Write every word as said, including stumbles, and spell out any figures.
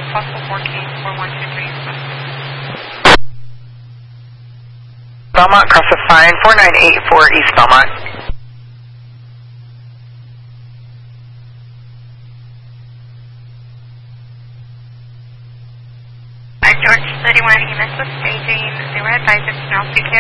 possible fourteen, four one two three. Belmont, cross the fine, four nine eight four East Belmont. George thirty-one, E M S was staging. They were advised it's now C K